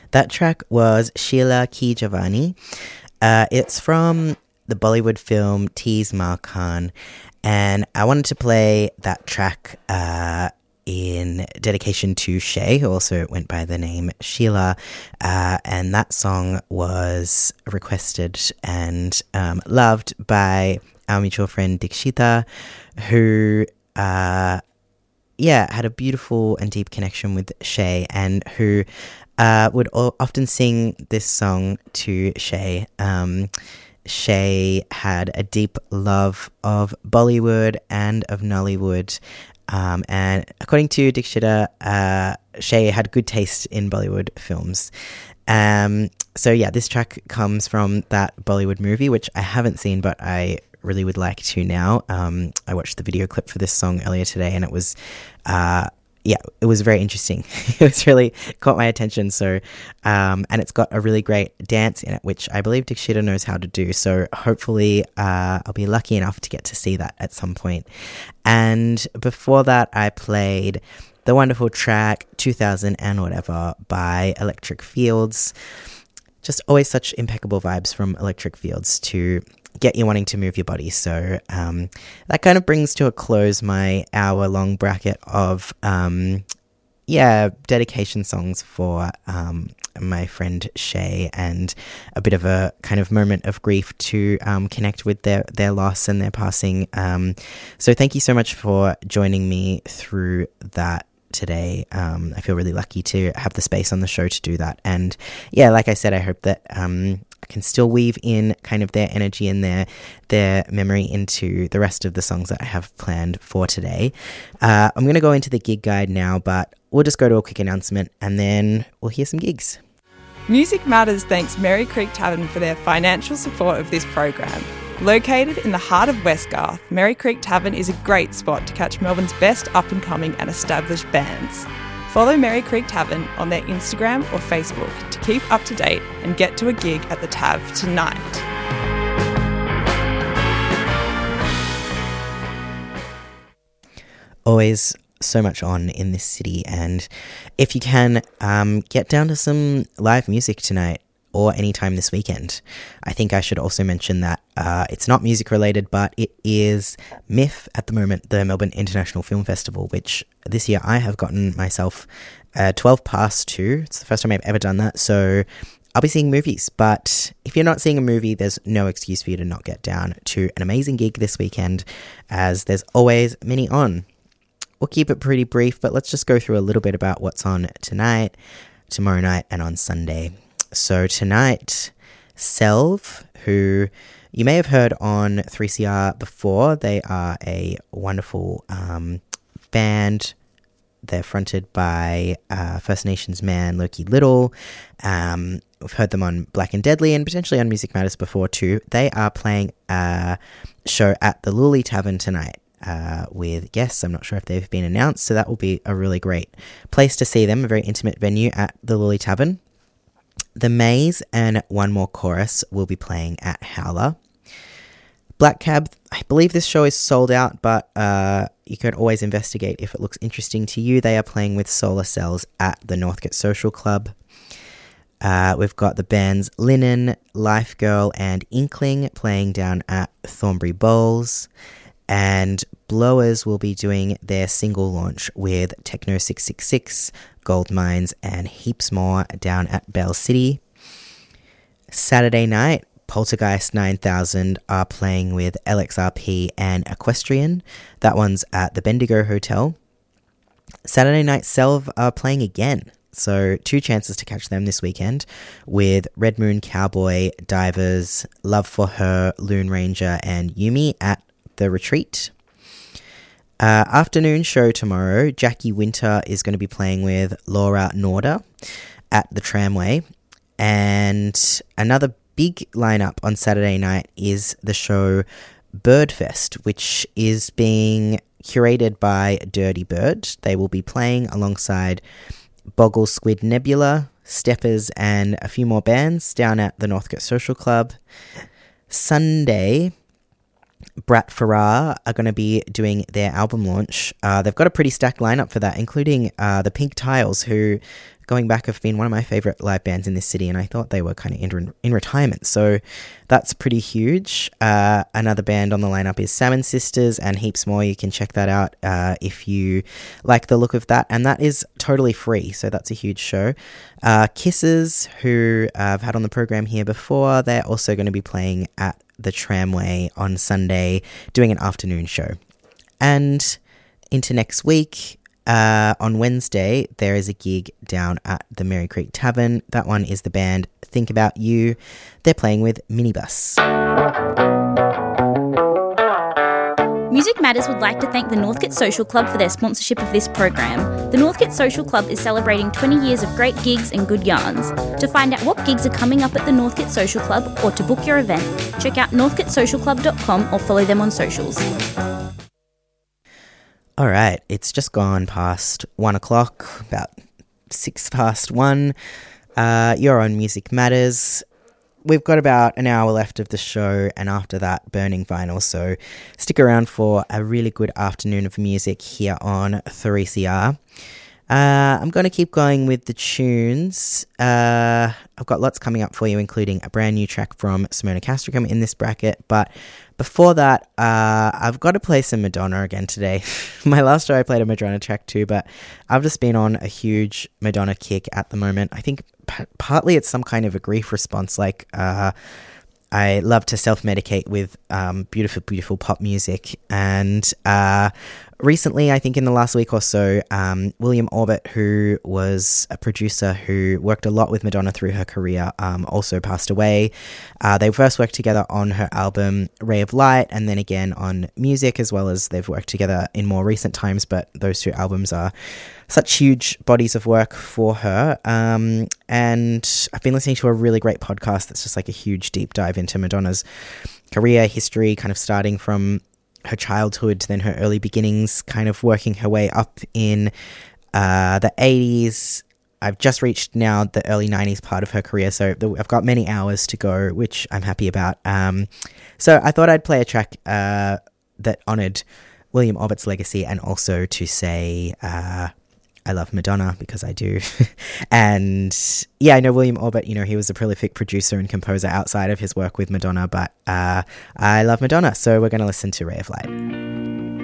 That track was Sheila Ki Javani. It's from the Bollywood film Tees Mar Khan, and I wanted to play that track in dedication to Shay, who also went by the name Sheila, and that song was requested and loved by our mutual friend Dikshita, who had a beautiful and deep connection with Shay, and who would often sing this song to Shay. Shay had a deep love of Bollywood and of Nollywood, and according to Dikshita, Shay had good taste in Bollywood films. This track comes from that Bollywood movie, which I haven't seen, but I really would like to now. I watched the video clip for this song earlier today, and it was it was very interesting. It was really caught my attention. So, and it's got a really great dance in it, which I believe Dikshita knows how to do. So hopefully I'll be lucky enough to get to see that at some point. And before that, I played the wonderful track 2000 and Whatever by Electric Fields. Just always such impeccable vibes from Electric Fields to get you wanting to move your body. So that kind of brings to a close my hour-long bracket of dedication songs for my friend Shay, and a bit of a kind of moment of grief to connect with their loss and their passing. So thank you so much for joining me through that today. I feel really lucky to have the space on the show to do that. And like I said, I hope that I can still weave in kind of their energy and their memory into the rest of the songs that I have planned for today. I'm going to go into the gig guide now, but we'll just go to a quick announcement and then we'll hear some gigs. Music Matters thanks Merry Creek Tavern for their financial support of this program. Located in the heart of Westgarth, Merry Creek Tavern is a great spot to catch Melbourne's best up-and-coming and established bands. Follow Merry Creek Tavern on their Instagram or Facebook to keep up to date and get to a gig at the Tav tonight. Always so much on in this city, and if you can, get down to some live music tonight or anytime this weekend. I think I should also mention that it's not music related, but it is MIFF at the moment, the Melbourne International Film Festival, which this year I have gotten myself 12 pass to. It's the first time I've ever done that, so I'll be seeing movies. But if you're not seeing a movie, there's no excuse for you to not get down to an amazing gig this weekend, as there's always many on. We'll keep it pretty brief, but let's just go through a little bit about what's on tonight, tomorrow night, and on Sunday. So tonight, Selv, who you may have heard on 3CR before. They are a wonderful band. They're fronted by First Nations man Loki Little. We've heard them on Black and Deadly and potentially on Music Matters before too. They are playing a show at the Luli Tavern tonight with guests. I'm not sure if they've been announced, so that will be a really great place to see them, a very intimate venue at the Luli Tavern. The Maze and One More Chorus will be playing at Howler. Black Cab, I believe this show is sold out, but you can always investigate if it looks interesting to you. They are playing with Solar Cells at the Northcote Social Club. We've got the bands Linen, Life Girl and Inkling playing down at Thornbury Bowls. And Blowers will be doing their single launch with Techno 666, Gold Mines and heaps more down at Bell City. Saturday night, Poltergeist 9000 are playing with LXRP and Equestrian. That one's at the Bendigo Hotel. Saturday night, Selv are playing again. So 2 chances to catch them this weekend with Red Moon Cowboy, Divers, Love for Her, Loon Ranger and Yumi at the Retreat. Afternoon show tomorrow, Jackie Winter is going to be playing with Laura Norda at the Tramway. And another big lineup on Saturday night is the show Birdfest, which is being curated by Dirty Bird. They will be playing alongside Boggle Squid Nebula, Steppers and a few more bands down at the Northcote Social Club. Sunday, Brat Farrar are going to be doing their album launch. They've got a pretty stacked lineup for that, including the Pink Tiles, who going back, have been one of my favourite live bands in this city, and I thought they were kind of in retirement, so that's pretty huge. Another band on the lineup is Salmon Sisters, and heaps more. You can check that out if you like the look of that, and that is totally free, so that's a huge show. Kisses, who I've had on the program here before, they're also going to be playing at the Tramway on Sunday, doing an afternoon show. And into next week, on Wednesday, there is a gig down at the Mary Creek Tavern. That one is the band Think About You. They're playing with Minibus. Music Matters would like to thank the Northcote Social Club for their sponsorship of this program. The Northcote Social Club is celebrating 20 years of great gigs and good yarns. To find out what gigs are coming up at the Northcote Social Club or to book your event, check out northcotesocialclub.com or follow them on socials. All right, it's just gone past 1 o'clock, about 6 past 1. You're on Music Matters. We've got about an hour left of the show, and after that, Burning Vinyl. So stick around for a really good afternoon of music here on 3CR. I'm going to keep going with the tunes. I've got lots coming up for you, including a brand new track from Simona Castricum in this bracket. But before that, I've got to play some Madonna again today. My last show I played a Madonna track too, but I've just been on a huge Madonna kick at the moment. I think partly it's some kind of a grief response. Like, I love to self-medicate with beautiful, beautiful pop music. And recently, I think in the last week or so, William Orbit, who was a producer who worked a lot with Madonna through her career, also passed away. They first worked together on her album Ray of Light, and then again on music, as well as they've worked together in more recent times, but those two albums are such huge bodies of work for her. And I've been listening to a really great podcast that's just like a huge deep dive into Madonna's career history, kind of starting from her childhood, then her early beginnings, kind of working her way up in the 80s. I've just reached now the early 90s part of her career, so I've got many hours to go, which I'm happy about. So I thought I'd play a track that honoured William Orbit's legacy, and also to say I love Madonna, because I do. And yeah, I know William Orbit, you know, he was a prolific producer and composer outside of his work with Madonna, but I love Madonna, so we're going to listen to Ray of Light.